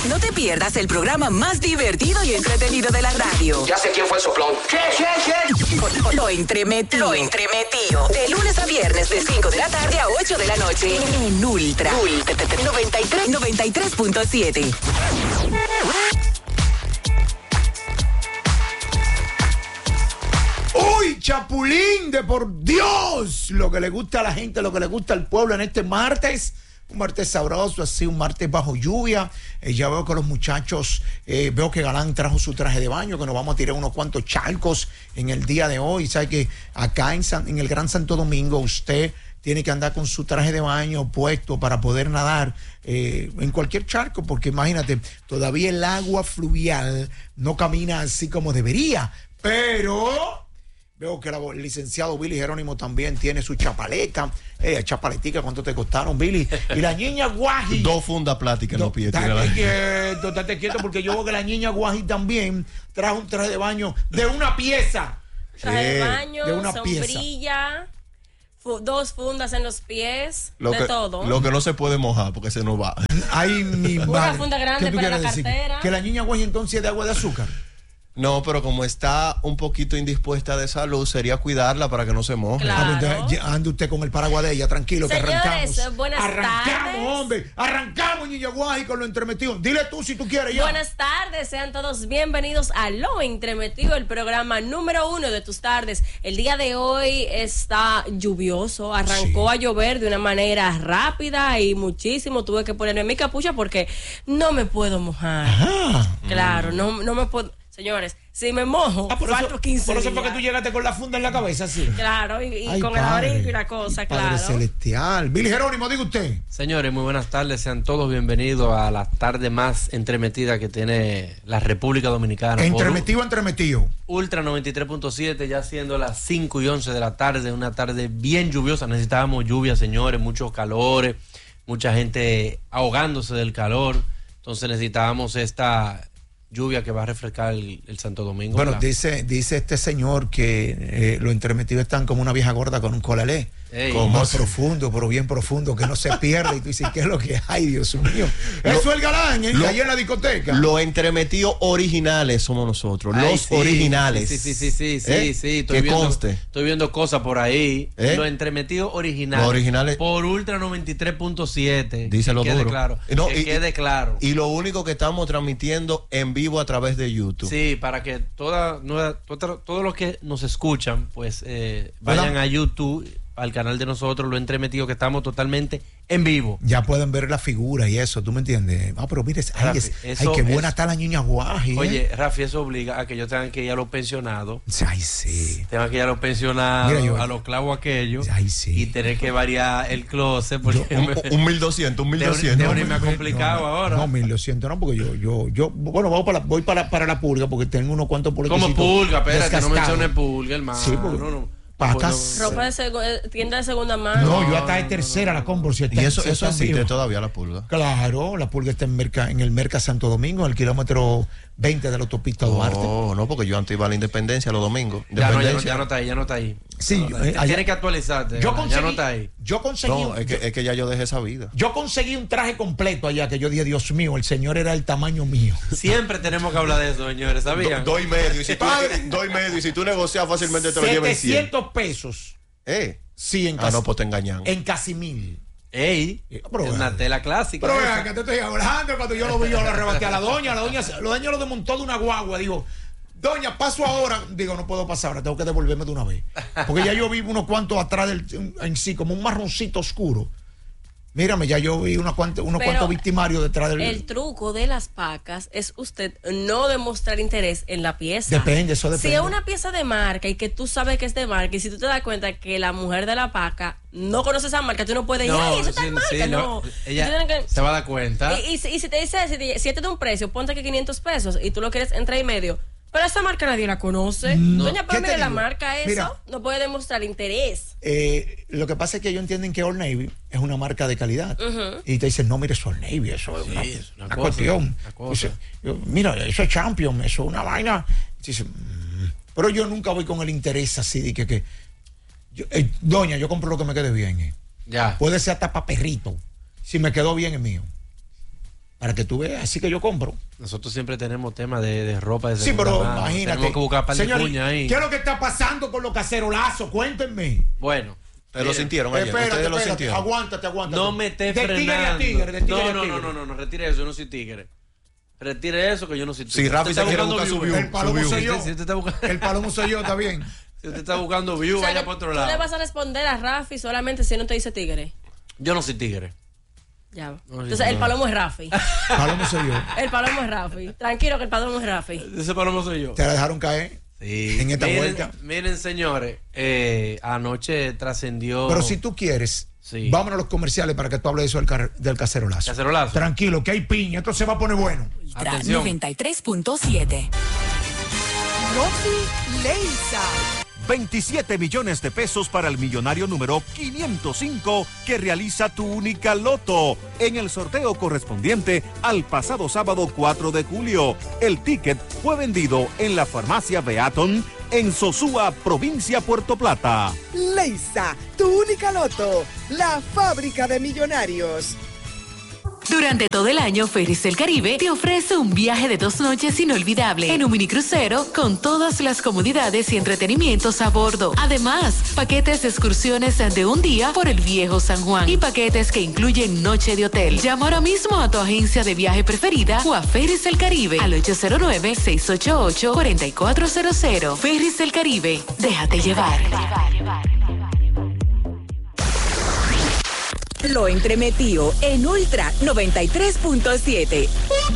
No te pierdas el programa más divertido y entretenido de la radio. Ya sé quién fue el soplón. ¿Qué? Lo entremetido. De lunes a viernes de 5 de la tarde a 8 de la noche. En Ultra 93.7. ¡Uy, Chapulín! ¡De por Dios! Lo que le gusta a la gente, lo que le gusta al pueblo en este martes. Un martes sabroso, así, un martes bajo lluvia. Ya veo que los muchachos, veo que Galán trajo su traje de baño, que nos vamos a tirar unos cuantos charcos en el día de hoy. Sabe que acá en el Gran Santo Domingo usted tiene que andar con su traje de baño puesto para poder nadar en cualquier charco, porque imagínate, todavía el agua fluvial no camina así como debería, pero veo que el licenciado Billy Jerónimo también tiene su chapaleta. Chapaletica, ¿cuánto te costaron, Billy? Y la niña Guaji. 2 fundas plásticas en los pies. Estate quieto, porque yo veo que la niña Guaji también trajo un traje de baño de una pieza. Traje de baño, de una sombrilla, 2 fundas en los pies, todo. Lo que no se puede mojar porque se nos va. Ay, mi madre. Una funda grande para la cartera. Que la niña Guaji entonces es de agua de azúcar. No, pero como está un poquito indispuesta de salud, sería cuidarla para que no se moje. Claro. Ande usted con el paraguas de ella, tranquilo. Señores, que arrancamos. buenas tardes. Hombre. Arrancamos, niña Guaji, con lo entremetido. Dile tú si tú quieres ya. Buenas tardes, sean todos bienvenidos a Lo Entremetido, el programa número 1 de tus tardes. El día de hoy está lluvioso, arrancó a llover de una manera rápida y muchísimo. Tuve que ponerme mi capucha porque no me puedo mojar. Ajá. Claro, no me puedo. Señores, si me mojo, falto 15 Por eso días. fue que tú llegaste con la funda en la cabeza, sí. Claro, y Ay, con padre, el abrigo y la cosa, Padre claro. celestial. Billy Jerónimo, diga usted. Señores, muy buenas tardes. Sean todos bienvenidos a la tarde más entremetida que tiene la República Dominicana. Entremetido. Ultra 93.7, ya siendo las 5 y 11 de la tarde, una tarde bien lluviosa. Necesitábamos lluvia, señores, muchos calores, mucha gente ahogándose del calor. Entonces necesitábamos esta lluvia que va a refrescar el Santo Domingo. Bueno, dice este señor que los entremetidos están como una vieja gorda con un colalé. Como más profundo, pero bien profundo, que no se pierde. Y tú dices, ¿qué es lo que hay, Dios mío? Eso es el Galán, allá en la discoteca. Los entremetidos originales somos nosotros. Originales. Sí. Que conste. Estoy viendo cosas por ahí. Los entremetidos originales. Los originales. Por Ultra 93.7. Díselo que quede duro. claro. Quede claro. Y lo único que estamos transmitiendo en vivo a través de YouTube. Sí, para que todos los que nos escuchan, pues vayan a YouTube, al canal de nosotros, Lo Entremetido, que estamos totalmente en vivo. Ya pueden ver la figura y eso, ¿tú me entiendes? Pero mire, Rafi, qué buena está la niña Guaji. Oye, Rafi, eso obliga a que yo tenga que ir a los pensionados. Ay, sí. Tengo que ir a los pensionados, a los clavos aquellos. Ay, sí. Y tener que variar el closet. Porque un 1200, un 1200. Me ha complicado ahora. No, 1200 no, porque yo bueno, voy para la pulga, porque tengo unos cuantos pulgas. ¿Cómo pulga? Espérate, no menciones pulga, hermano. Sí, porque Ropa de tienda de segunda mano. No, yo hasta de tercera la compro. Si está, y eso está existe todavía, la pulga. Claro, la pulga está en el Merca Santo Domingo, en el kilómetro 20 de la autopista Duarte. No, porque yo antes iba a la Independencia los domingos. Ya no está ahí. Sí, tienes que actualizarte. Ya no está ahí. Yo conseguí. No, es que ya yo dejé esa vida. Yo conseguí un traje completo allá que yo dije, Dios mío, el señor era el tamaño mío. Siempre tenemos que hablar de eso, señores, ¿sabían? 2.5. Y si tú negocias fácilmente te lo llevas en 100. 700 pesos. Sí, no, pues te engañan. En casi 1,000. Es una tela clásica. Pero vean, que te estoy hablando. Cuando yo lo vi, yo lo arrebaté a la doña. La doña lo desmontó de una guagua. Digo, doña, paso ahora. Digo, no puedo pasar ahora, tengo que devolverme de una vez. Porque ya yo vi unos cuantos atrás en sí, como un marroncito oscuro. Mírame, ya yo vi unos cuantos victimarios detrás del... El truco de las pacas es usted no demostrar interés en la pieza. Depende, eso depende. Si es una pieza de marca y que tú sabes que es de marca, y si tú te das cuenta que la mujer de la paca no conoce esa marca, tú no puedes ir, ¡ay, esa tal marca! No. Ella se va a dar cuenta. Y si te dice, si este de un precio, ponte que 500 pesos y tú lo quieres en 3,5. Pero esa marca nadie la conoce. Doña, pero mire la marca, eso mira, no puede demostrar interés. Lo que pasa es que ellos entienden que Old Navy es una marca de calidad. Y te dicen, no, mire, eso es Old Navy, eso es una cuestión. Dice, mira, eso es Champion, eso es una vaina. Dice, pero yo nunca voy con el interés así de que doña, yo compro lo que me quede bien. Ya. Puede ser hasta para perrito. Si me quedó bien es mío. para que tú veas. Así que yo compro. Nosotros siempre tenemos temas de ropa de Sí, segunda pero mano. imagínate. Tenemos que buscar par de Señores, cuñas ahí. ¿qué es lo que está pasando con los cacerolazos? Cuéntenme. Bueno. Ustedes lo sintieron ayer. Ustedes lo sintieron. Aguántate. No me estés de frenando. tigre a tigre, de tigre a tigre. No, retire eso, yo no soy tigre. Retire eso, que yo no soy tigre. Si Rafi Usted se está quiere buscar su view. view. El palomo soy yo. Si usted está buscando, El palomo soy yo, está bien. si usted está buscando view, O sea, vaya que por otro tú le lado. vas a responder a Rafi solamente si no te dice tigre. Yo no soy tigre. Ya. No, Entonces, el palomo es Rafi. Palomo soy yo. El palomo es Rafi. Tranquilo que el palomo es Rafi. Ese palomo soy yo. Te la dejaron caer Sí. en esta vuelta. Miren, señores, anoche trascendió. Pero si tú quieres, Sí. vámonos a los comerciales para que tú hables de eso del cacerolazo. Cacerolazo. Tranquilo, que hay piña. Esto se va a poner bueno. Ultra Atención. 93.7. Rosy Leisa. 27 millones de pesos para el millonario número 505 que realiza tu única loto en el sorteo correspondiente al pasado sábado 4 de julio. El ticket fue vendido en la farmacia Beaton en Sosúa, provincia Puerto Plata. Leisa, tu única loto. La fábrica de millonarios. Durante todo el año, Ferries del Caribe te ofrece un viaje de 2 noches inolvidable en un minicrucero con todas las comodidades y entretenimientos a bordo. Además, paquetes de excursiones de un día por el Viejo San Juan y paquetes que incluyen noche de hotel. Llama ahora mismo a tu agencia de viaje preferida o a Ferries del Caribe al 809-688-4400. Ferries del Caribe, déjate llevar. Lo entremetió en Ultra 93.7.